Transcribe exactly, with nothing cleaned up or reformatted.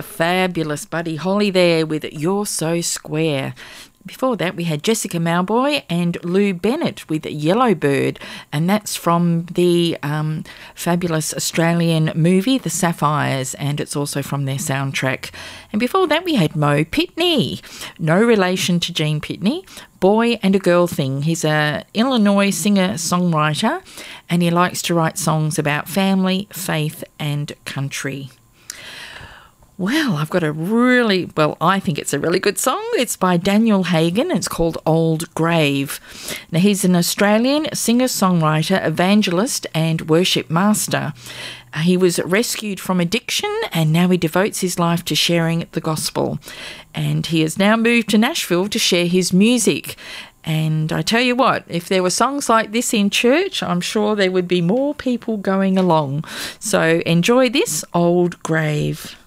fabulous Buddy Holly there with You're So Square. Before that, we had Jessica Mauboy and Lou Bennett with Yellow Bird, and that's from the um, fabulous Australian movie The Sapphires, and it's also from their soundtrack. And before that, we had Mo Pitney, no relation to Gene Pitney, Boy and a Girl Thing. He's a Illinois singer-songwriter, and he likes to write songs about family, faith and country. Well, I've got a really, well, I think it's a really good song. It's by Daniel Hagen. It's called Old Grave. Now, he's an Australian singer-songwriter, evangelist and worship master. Uh, he was rescued from addiction and now he devotes his life to sharing the gospel. And he has now moved to Nashville to share his music. And I tell you what, if there were songs like this in church, I'm sure there would be more people going along. So enjoy this, Old Grave.